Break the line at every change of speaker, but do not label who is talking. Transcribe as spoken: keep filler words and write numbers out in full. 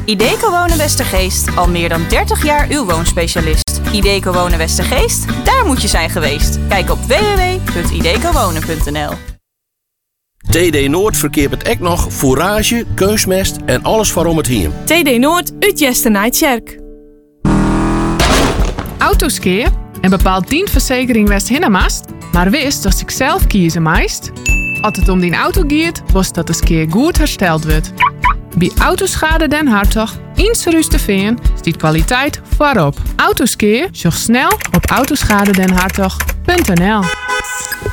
Ideco Wonen Westergeest, al meer dan dertig jaar uw woonspecialist. Ideco Wonen Westergeest, daar moet je zijn geweest. Kijk op w w w punt ideco wonen punt n l.
T D Noord verkeert met ek nog fourage, keusmest en alles waarom het hiem.
T D Noord uit Jesternaitsjerk.
Autoskeer en bepaald dienstverzekering West Hinnamast, maar wist dat ik zelf kiezen meist. Als het om die auto gaat, was dat de skeer goed hersteld wordt. Bij Autoschade Den Hartog, Inserus te Veen, stiet kwaliteit voorop. Autoskeer, zorg snel op autoschadedenhartog punt n l.